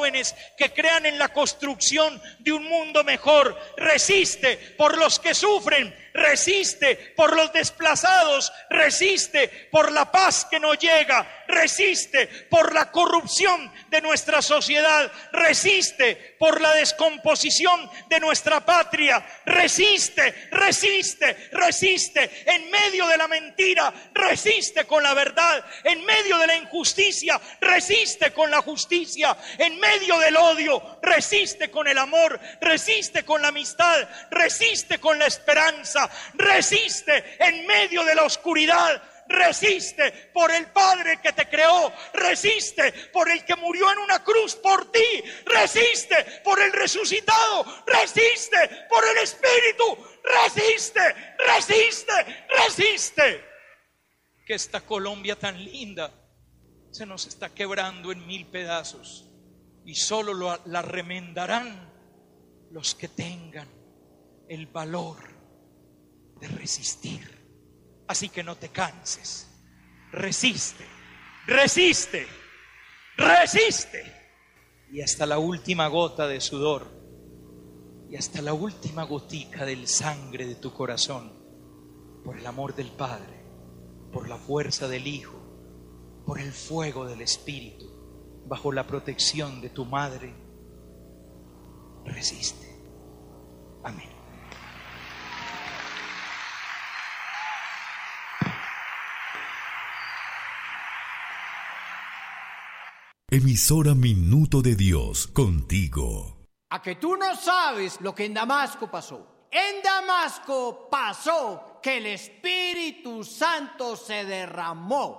jóvenes que crean en la construcción de un mundo mejor. Resiste por los que sufren, resiste por los desplazados, resiste por la paz que no llega, resiste por la corrupción de nuestra sociedad, resiste por la descomposición de nuestra patria, resiste, resiste, resiste en medio de la mentira, resiste con la verdad, en medio de la injusticia, resiste con la justicia, en medio del odio, resiste con el amor, resiste con la amistad, resiste con la esperanza, resiste en medio de la oscuridad, resiste por el Padre que te creó, resiste por el que murió en una cruz por ti, resiste por el resucitado, resiste por el Espíritu, resiste, resiste, resiste. Que esta Colombia tan linda se nos está quebrando en 1000 pedazos y solo la remendarán los que tengan el valor de resistir. Así que no te canses, resiste, resiste, resiste. Y hasta la última gota de sudor y hasta la última gotica de sangre de tu corazón, por el amor del Padre, por la fuerza del Hijo, por el fuego del Espíritu, bajo la protección de tu Madre, resiste. Amén. Emisora Minuto de Dios, contigo. A que tú no sabes lo que en Damasco pasó. En Damasco pasó que el Espíritu Santo se derramó